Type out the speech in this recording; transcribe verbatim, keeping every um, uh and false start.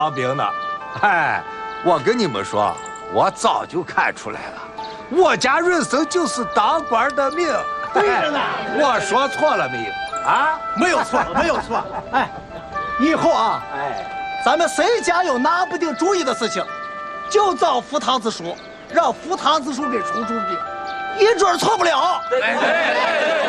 当兵呢。哎，我跟你们说，我早就看出来了，我家润生就是当官的命。 对着呢， 我说错了没有？啊， 没有错，没有错。哎，以后啊，哎，咱们谁家有拿不定主意的事情，就找福堂子叔，让福堂子叔给出主意，一准错不了。 对对对。